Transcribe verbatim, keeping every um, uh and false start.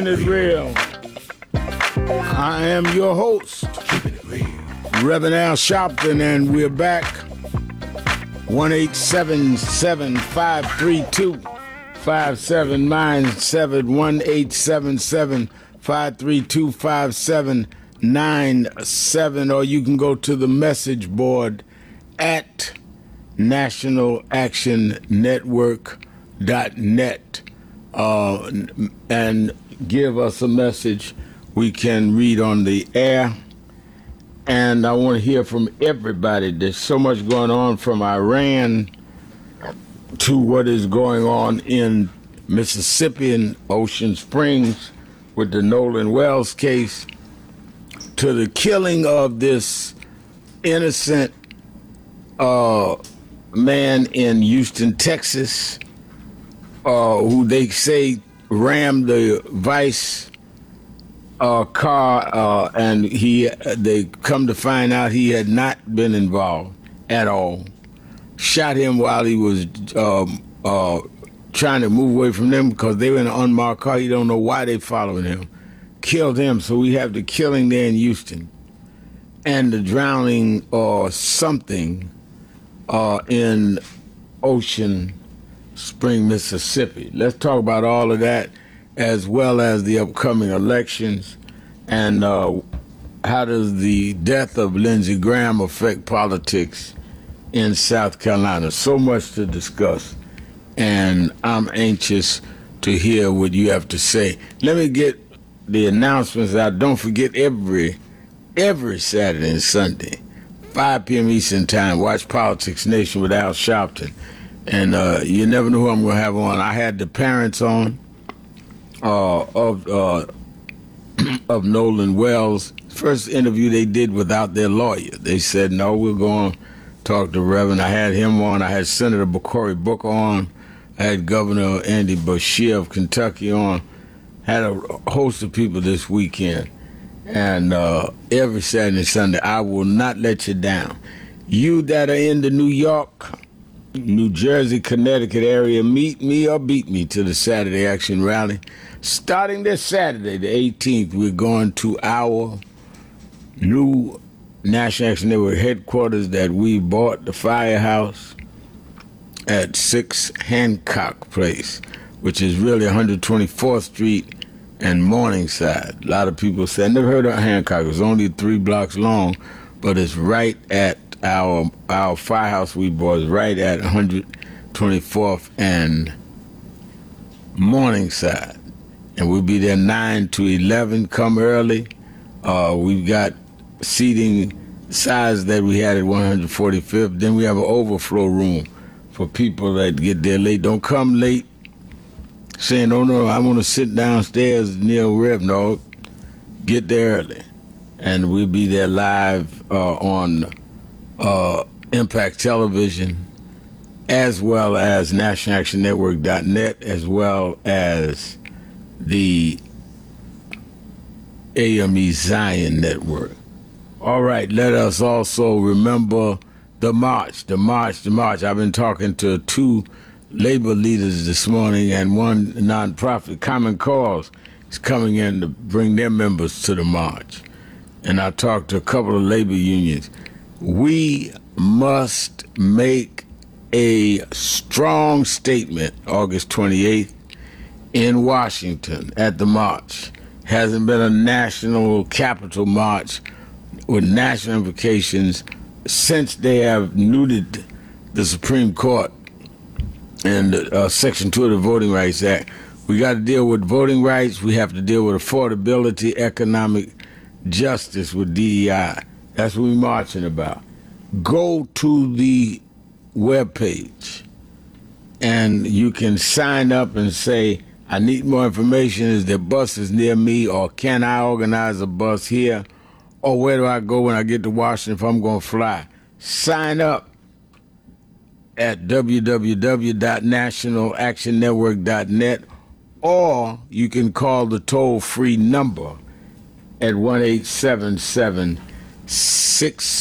It real. I am your host, Reverend Al Sharpton, and we're back. one eight seven seven, five three two, five seven nine seven, one eight seven seven, five three two, five seven nine seven, or you can go to the message board at national action network dot net uh, and give us a message we can read on the air. And I want to hear from everybody. There's so much going on, from Iran to what is going on in Mississippi and Ocean Springs with the Nolan Wells case, to the killing of this innocent uh, man in Houston, Texas, uh, who they say rammed the vice uh, car, uh, and he they come to find out he had not been involved at all. Shot him while he was um, uh, trying to move away from them because they were in an unmarked car. You don't know why they following him. Killed him. So we have the killing there in Houston, and the drowning or something uh, in Ocean Spring, Mississippi. Let's talk about all of that, as well as the upcoming elections, and uh, how does the death of Lindsey Graham affect politics in South Carolina. So much to discuss, and I'm anxious to hear what you have to say. Let me get the announcements out. Don't forget, every every Saturday and Sunday, five p.m. Eastern Time, watch Politics Nation with Al Sharpton. And uh, you never know who I'm going to have on. I had the parents on uh, of uh, of Nolan Wells. First interview they did without their lawyer. They said, no, we're going to talk to Reverend. I had him on. I had Senator Cory Booker on. I had Governor Andy Beshear of Kentucky on. Had a host of people this weekend. And uh, every Saturday and Sunday, I will not let you down. You that are in the New York, New Jersey, Connecticut area, meet me or beat me to the Saturday Action Rally. Starting this Saturday, the eighteenth, we're going to our new National Action Network headquarters that we bought, the Firehouse at six Hancock Place, which is really one hundred twenty-fourth Street and Morningside. A lot of people say, I never heard of Hancock. It's only three blocks long, but it's right at Our our firehouse we bought is right at one hundred twenty-fourth and Morningside, and we'll be there nine to eleven. Come early. Uh, we've got seating size that we had at one hundred forty-fifth. Then we have an overflow room for people that get there late. Don't come late saying, "Oh no, I want to sit downstairs near Rev." No, get there early, and we'll be there live uh, on Uh, Impact Television, as well as national action network dot net, as well as the A M E Zion Network. All right, let us also remember the march, the march, the march. I've been talking to two labor leaders this morning, and one nonprofit, Common Cause, is coming in to bring their members to the march. And I talked to a couple of labor unions. We must make a strong statement August twenty-eighth in Washington at the march. Hasn't been a national capital march with national implications since they have neutered the Supreme Court and uh, Section two of the Voting Rights Act. We got to deal with voting rights. We have to deal with affordability, economic justice with D E I. That's what we're marching about. Go to the webpage and you can sign up and say, I need more information. Is there buses near me, or can I organize a bus here? Or where do I go when I get to Washington if I'm going to fly? Sign up at w w w dot national action network dot net, or you can call the toll-free number at one eight seven seven, six